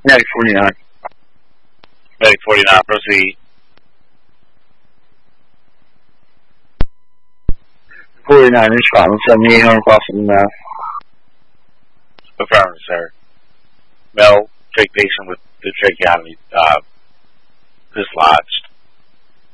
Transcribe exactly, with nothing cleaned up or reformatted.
Medic forty-nine. Medic forty-nine, proceed. forty-nine inch Scotland, seventy-eight hundred crossing the mouth. Affirmative, sir. Mel, take patient with the tracheotomy uh, dislodged.